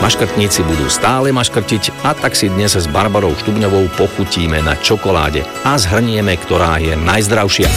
Maškrtníci budú stále maškrtiť a tak si dnes s Barbarou Štubňovou pochutíme na čokoláde a zhrnieme, ktorá je najzdravšia.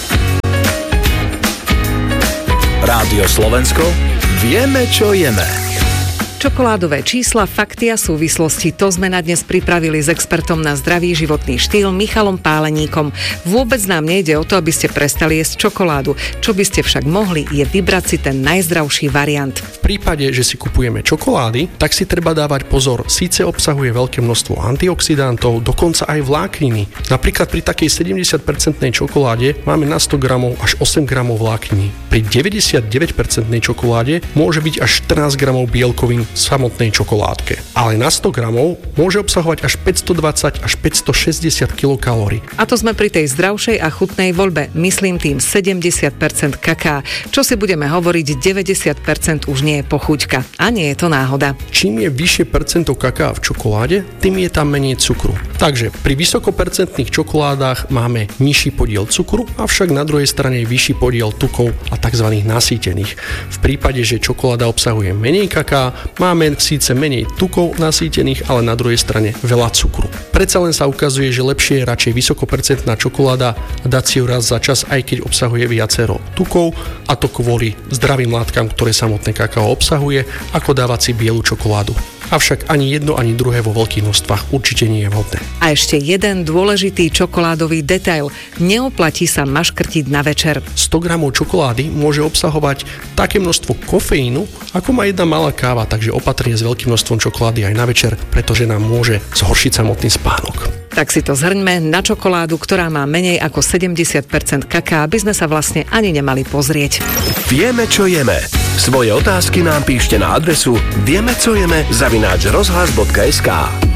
Rádio Slovensko, vieme, čo jeme. Čokoládové čísla, fakty a súvislosti, to sme na dnes pripravili s expertom na zdravý životný štýl Michalom Páleníkom. Vôbec nám nejde o to, aby ste prestali jesť čokoládu. Čo by ste však mohli, je vybrať si ten najzdravší variant. V prípade, že si kupujeme čokolády, tak si treba dávať pozor. Síce obsahuje veľké množstvo antioxidantov, dokonca aj vlákniny. Napríklad pri takej 70% čokoláde máme na 100 gramov až 8 gramov vlákniny. Pri 99% čokoláde môže byť až 14 gramov bielkovín v samotnej čokoládke. Ale na 100 gramov môže obsahovať až 520 až 560 kilokalórií. A to sme pri tej zdravšej a chutnej voľbe. Myslím tým 70% kaká. Čo si budeme hovoriť, 90% už nie je pochuťka. A nie je to náhoda. Čím je vyššie percento kaká v čokoláde, tým je tam menej cukru. Takže pri vysokopercentných čokoládach máme nižší podiel cukru, avšak na druhej strane je vyšší podiel tukov a tzv. Nasýtených. V prípade, že čokoláda obsahuje menej kaká, máme síce menej tukov nasýtených, ale na druhej strane veľa cukru. Predsa len sa ukazuje, že lepšie je radšej vysokopercentná čokoláda dať si ju raz za čas, aj keď obsahuje viacero tukov, a to kvôli zdravým látkam, ktoré samotné kakao obsahuje, ako dávať si bielu čokoládu. Avšak ani jedno, ani druhé vo veľkých množstvách určite nie je vhodné. A ešte jeden dôležitý čokoládový detail. Neoplatí sa maškrtiť na večer. 100 gramov čokolády môže obsahovať také množstvo kofeínu, ako má jedna malá káva, takže opatrne s veľkým množstvom čokolády aj na večer, pretože nám môže zhoršiť samotný spánok. Tak si to zhrňme na čokoládu, ktorá má menej ako 70% kaká, aby sme sa vlastne ani nemali pozrieť. Vieme, čo jeme. Svoje otázky nám píšte na adresu viemecojeme@rozhlas.sk.